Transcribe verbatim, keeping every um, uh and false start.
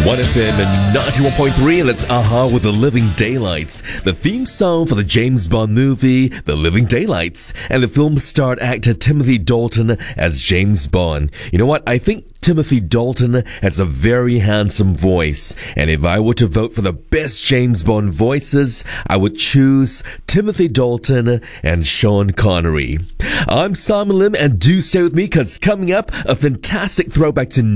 one F M ninety-one point three, and it's a-ha with The Living Daylights, the theme song for the James Bond movie The Living Daylights, and the film starred actor Timothy Dalton as James Bond. You know what? I think Timothy Dalton has a very handsome voice, and if I were to vote for the best James Bond voices, I would choose Timothy Dalton and Sean Connery. I'm Simon Lim, and do stay with me, because coming up, a fantastic throwback to